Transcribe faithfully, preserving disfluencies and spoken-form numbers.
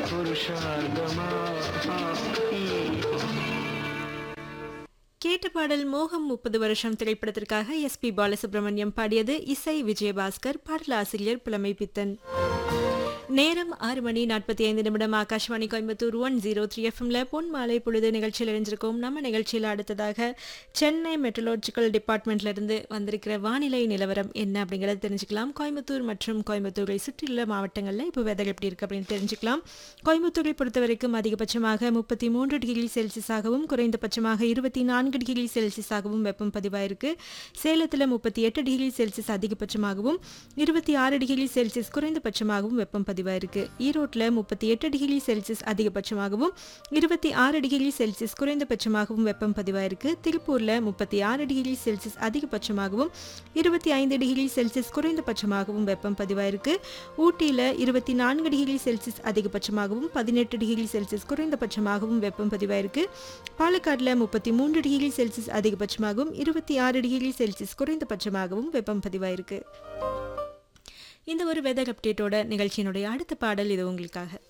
புருஷார்த்தமா கேட்ட பாடல் மோகம் முப்பது வருஷம் திரைப்படத்திற்காக எஸ் பி பாலசுப்ரமணியம் பாடியது. இசை விஜயபாஸ்கர், பாடலாசிரியர் புலமை பித்தன். நேரம் ஆறு மணி நாற்பத்தி ஐந்து நிமிடம். Akashvani Coimbatore one zero three எஃப்எம்ல பொன் மாலை பொழுது நிகழ்ச்சியில் இணைஞ்சிருக்கோம். நம்ம நிகழ்ச்சியில் அடுத்ததாக சென்னை மெட்ரலஜிக்கல் டிபார்ட்மெண்ட்ல இருந்து வந்திருக்கிற வானிலை நிலவரம் என்ன அப்படிங்கிறத தெரிஞ்சுக்கலாம். கோயம்புத்தூர் மற்றும் கோயம்புத்தூரை சுற்றியுள்ள மாவட்டங்களில் இப்போ வெதர் எப்படி இருக்கு அப்படின்னு தெரிஞ்சுக்கலாம். கோயம்புத்தூரை பொறுத்த வரைக்கும் அதிகபட்சமாக முப்பத்தி மூன்று டிகிரி செல்சியஸாகவும் குறைந்தபட்சமாக இருபத்தி நான்கு டிகிரி செல்சியஸாகவும் வெப்பம் பதிவாயிருக்கு. சேலத்தில் முப்பத்தி எட்டு டிகிரி செல்சியஸ் அதிகபட்சமாகவும் இருபத்தி ஆறு டிகிரி செல்சியஸ் குறைந்தபட்சமாகவும் வெப்பம் பதிவாயிருக்கு. ஈரோட்டில் முப்பத்தி எட்டு டிகிரி செல்சியஸ் அதிகபட்சமாகவும் இருபத்தி ஆறு டிகிரி செல்சியஸ் குறைந்தபட்சமாகவும் வெப்பம் பதிவாயிருக்கு. திருப்பூர்ல முப்பத்தி ஆறு டிகிரி செல்சியஸ் அதிகபட்சமாகவும் இருபத்தி ஐந்து டிகிரி செல்சியஸ் குறைந்தபட்சமாகவும் வெப்பம் பதிவாயிருக்கு. ஊட்டியில் இருபத்தி நான்கு டிகிரி செல்சியஸ் அதிகபட்சமாகவும் பதினெட்டு டிகிரி செல்சியஸ் குறைந்தபட்சமாகவும் வெப்பம் பதிவாயிருக்கு. பாலக்காடுல முப்பத்தி மூன்று டிகிரி செல்சியஸ் அதிகபட்சமாகவும் இருபத்தி ஆறு டிகிரி செல்சியஸ் குறைந்தபட்சமாகவும் வெப்பம் பதிவாயிருக்கு. இந்த ஒரு வெதர் அப்டேட்டோட நிகழ்ச்சியினுடைய அடுத்த பாடல் இது உங்களுக்காக.